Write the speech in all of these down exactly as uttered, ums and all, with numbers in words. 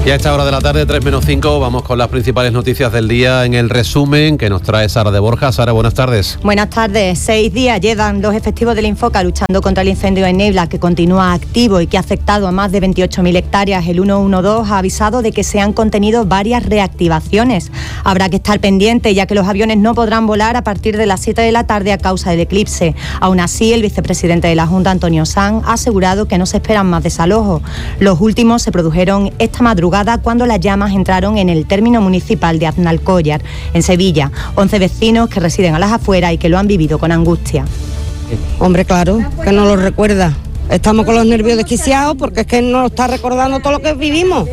Y a esta hora de la tarde, tres menos cinco, vamos con las principales noticias del día en el resumen que nos trae Sara de Borja. Sara, buenas tardes. Buenas tardes. Seis días llevan los efectivos del Infoca luchando contra el incendio en Niebla, que continúa activo y que ha afectado a más de veintiocho mil hectáreas. El ciento doce ha avisado de que se han contenido varias reactivaciones. Habrá que estar pendiente, ya que los aviones no podrán volar a partir de las siete de la tarde a causa del eclipse. Aún así, el vicepresidente de la Junta, Antonio Sanz, ha asegurado que no se esperan más desalojos. Los últimos se produjeron esta madrugada cuando las llamas entraron en el término municipal de Aznalcóllar, en Sevilla. once vecinos que residen a las afueras y que lo han vivido con angustia. Hombre, claro, que no lo recuerda. Estamos con los nervios desquiciados porque es que nos está recordando todo lo que vivimos.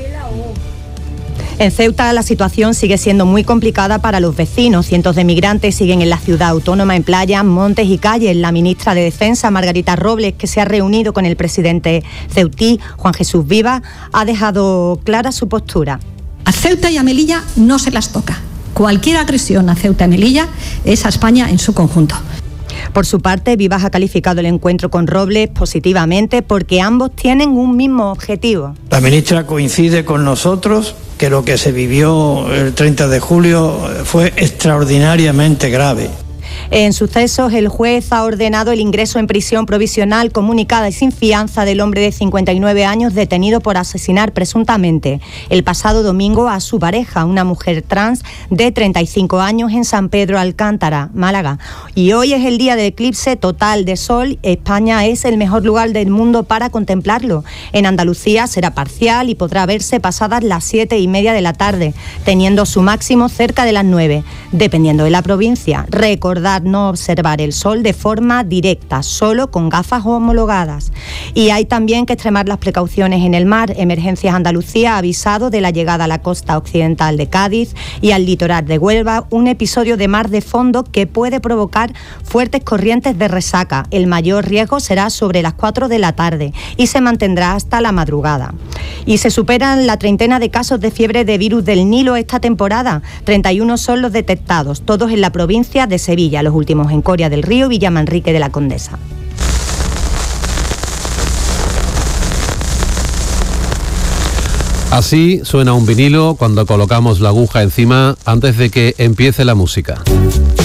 En Ceuta la situación sigue siendo muy complicada para los vecinos. Cientos de migrantes siguen en la ciudad autónoma en playas, montes y calles. La ministra de Defensa, Margarita Robles, que se ha reunido con el presidente ceutí, Juan Jesús Vivas, ha dejado clara su postura. A Ceuta y a Melilla no se las toca. Cualquier agresión a Ceuta y Melilla es a España en su conjunto. Por su parte, Vivas ha calificado el encuentro con Robles positivamente porque ambos tienen un mismo objetivo. La ministra coincide con nosotros que lo que se vivió el treinta de julio fue extraordinariamente grave. En sucesos, el juez ha ordenado el ingreso en prisión provisional comunicada y sin fianza del hombre de cincuenta y nueve años detenido por asesinar presuntamente el pasado domingo a su pareja, una mujer trans de treinta y cinco años, en San Pedro Alcántara, Málaga. Y hoy es el día del eclipse total de sol. España es el mejor lugar del mundo para contemplarlo. En Andalucía será parcial y podrá verse pasadas las siete y media de la tarde, teniendo su máximo cerca de las nueve, dependiendo de la provincia. Recordad no observar el sol de forma directa, solo con gafas homologadas. Y hay también que extremar las precauciones en el mar. Emergencias Andalucía ha avisado de la llegada a la costa occidental de Cádiz y al litoral de Huelva un episodio de mar de fondo que puede provocar fuertes corrientes de resaca. El mayor riesgo será sobre las cuatro de la tarde y se mantendrá hasta la madrugada. Y se superan la treintena de casos de fiebre de virus del Nilo esta temporada. treinta y uno son los detectados, todos en la provincia de Sevilla, los últimos en Coria del Río y Villamanrique de la Condesa. Así suena un vinilo cuando colocamos la aguja encima antes de que empiece la música.